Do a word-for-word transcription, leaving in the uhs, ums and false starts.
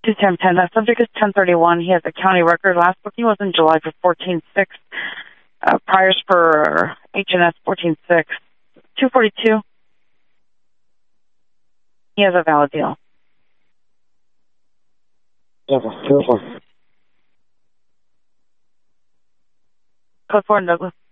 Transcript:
two ten ten. That subject is ten thirty-one. He has a county record. Last booking was in July for fourteen six. Uh, priors for H and S fourteen six. two forty-two. He has a valid deal. Yes, two four. Code four in Douglas.